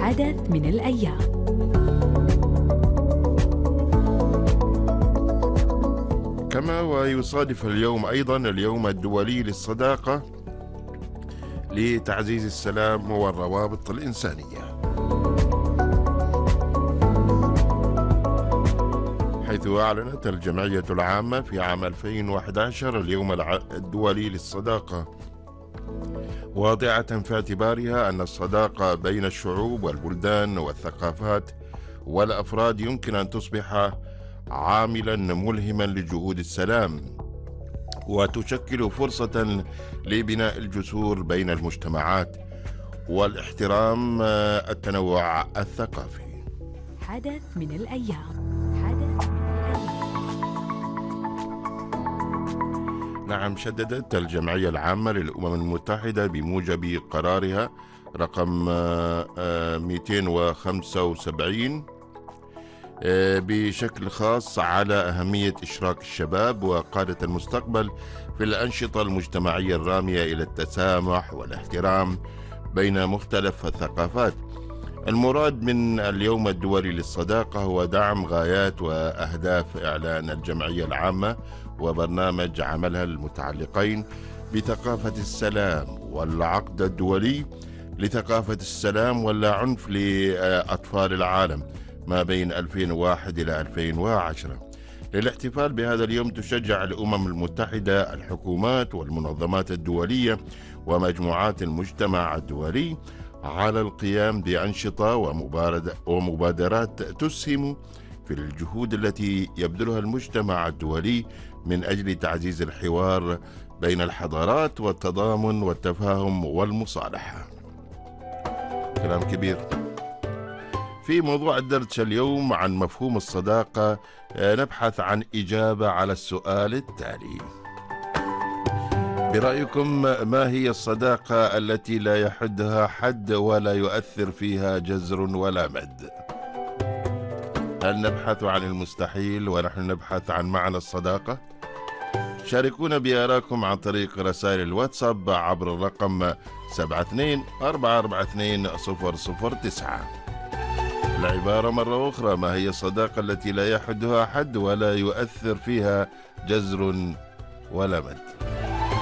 حدث من الأيام. كما ويصادف اليوم أيضا اليوم الدولي للصداقة لتعزيز السلام والروابط الإنسانية، حيث أعلنت الجمعية العامة في عام 2011 اليوم الدولي للصداقة، واضعة في اعتبارها أن الصداقة بين الشعوب والبلدان والثقافات والأفراد يمكن أن تصبح عاملا ملهما لجهود السلام، وتشكل فرصة لبناء الجسور بين المجتمعات والاحترام التنوع الثقافي. حدث من الأيام. نعم، شددت الجمعية العامة للأمم المتحدة بموجب قرارها رقم 275 بشكل خاص على أهمية إشراك الشباب وقادة المستقبل في الأنشطة المجتمعية الرامية إلى التسامح والاحترام بين مختلف الثقافات. المراد من اليوم الدولي للصداقة هو دعم غايات وأهداف إعلان الجمعية العامة وبرنامج عملها المتعلقين بثقافة السلام والعقد الدولي لثقافة السلام واللا عنف لأطفال العالم ما بين 2001 إلى 2010. للاحتفال بهذا اليوم تشجع الأمم المتحدة الحكومات والمنظمات الدولية ومجموعات المجتمع الدولي على القيام بأنشطة ومبادرات تسهم في الجهود التي يبذلها المجتمع الدولي من أجل تعزيز الحوار بين الحضارات والتضامن والتفاهم والمصالحة. كلام كبير. في موضوع الدردشة اليوم عن مفهوم الصداقة نبحث عن إجابة على السؤال التالي: برأيكم ما هي الصداقة التي لا يحدها حد ولا يؤثر فيها جزر ولا مد؟ هل نبحث عن المستحيل ونحن نبحث عن معنى الصداقة؟ شاركونا بآراءكم عن طريق رسائل الواتساب عبر الرقم 72-442-009. العبارة مرة أخرى: ما هي الصداقة التي لا يحدها حد ولا يؤثر فيها جزر ولا مد؟